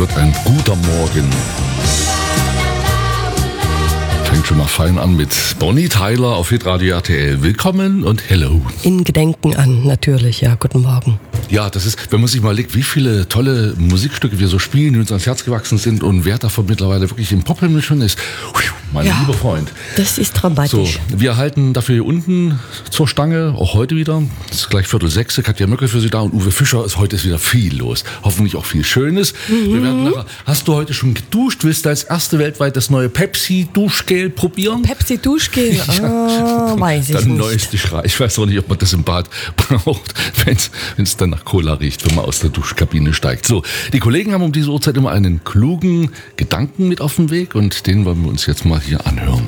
wird ein guter Morgen. Fängt schon mal fein an mit Bonnie Tyler auf Hitradio RTL. Willkommen und hello. In Gedenken an, natürlich, ja. Guten Morgen. Ja, das ist, wenn man sich mal legt, wie viele tolle Musikstücke wir so spielen, die uns ans Herz gewachsen sind und wer davon mittlerweile wirklich im Pophimmel schon ist. Mein lieber Freund. Das ist dramatisch. So, wir halten dafür hier unten zur Stange, auch heute wieder. Es ist gleich 5:45, Katja Möckel für Sie da und Uwe Fischer. Heute ist wieder viel los. Hoffentlich auch viel Schönes. Wir werden nachher, hast du heute schon geduscht? Willst du als erste weltweit das neue Pepsi-Duschgel probieren? Pepsi-Duschgel? Weiß ich nicht. Der nicht. neueste Schrei. Ich weiß auch nicht, ob man das im Bad braucht, wenn es dann nach Cola riecht, wenn man aus der Duschkabine steigt. So, die Kollegen haben um diese Uhrzeit immer einen klugen Gedanken mit auf den Weg und den wollen wir uns jetzt mal hier anhören.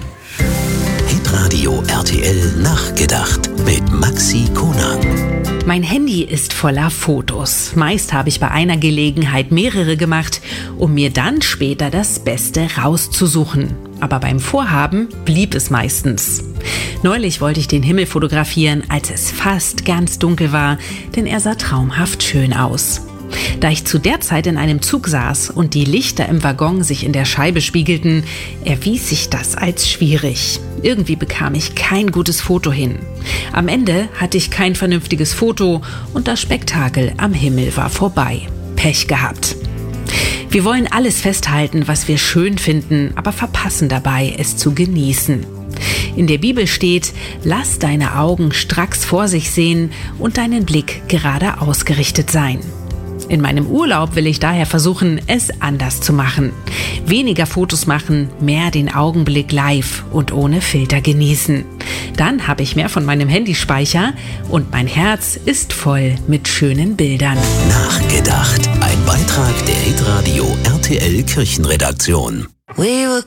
Hitradio RTL Nachgedacht mit Maxi Konang. Mein Handy ist voller Fotos. Meist habe ich bei einer Gelegenheit mehrere gemacht, um mir dann später das Beste rauszusuchen. Aber beim Vorhaben blieb es meistens. Neulich wollte ich den Himmel fotografieren, als es fast ganz dunkel war, denn er sah traumhaft schön aus. Da ich zu der Zeit in einem Zug saß und die Lichter im Waggon sich in der Scheibe spiegelten, erwies sich das als schwierig. Irgendwie bekam ich kein gutes Foto hin. Am Ende hatte ich kein vernünftiges Foto und das Spektakel am Himmel war vorbei. Pech gehabt. Wir wollen alles festhalten, was wir schön finden, aber verpassen dabei, es zu genießen. In der Bibel steht: Lass deine Augen stracks vor sich sehen und deinen Blick gerade ausgerichtet sein. In meinem Urlaub will ich daher versuchen, es anders zu machen. Weniger Fotos machen, mehr den Augenblick live und ohne Filter genießen. Dann habe ich mehr von meinem Handyspeicher und mein Herz ist voll mit schönen Bildern. Nachgedacht. Ein Beitrag der Hitradio RTL Kirchenredaktion. We were